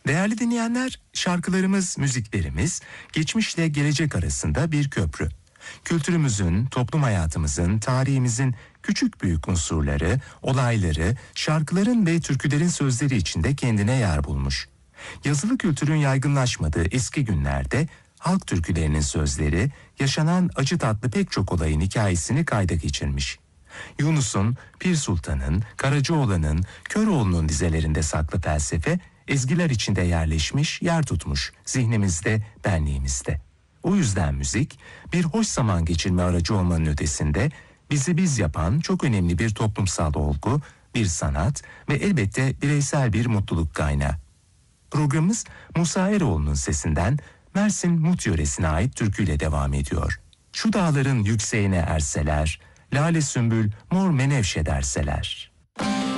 Değerli dinleyenler, şarkılarımız, müziklerimiz geçmişle gelecek arasında bir köprü. Kültürümüzün, toplum hayatımızın, tarihimizin küçük büyük unsurları, olayları, şarkıların ve türkülerin sözleri içinde kendine yer bulmuş. Yazılı kültürün yaygınlaşmadığı eski günlerde halk türkülerinin sözleri yaşanan acı tatlı pek çok olayın hikayesini kayda geçirmiş. Yunus'un, Pir Sultan'ın, Karacaoğlan'ın, Köroğlu'nun dizelerinde saklı felsefe ezgiler içinde yerleşmiş, yer tutmuş zihnimizde, benliğimizde. O yüzden müzik bir hoş zaman geçirme aracı olmanın ötesinde bizi biz yapan çok önemli bir toplumsal olgu, bir sanat ve elbette bireysel bir mutluluk kaynağı. Programımız Musa Eroğlu'nun sesinden Mersin Mut yöresine ait türküyle devam ediyor. Şu dağların yükseğine erseler, lale sümbül mor menevşe derseler.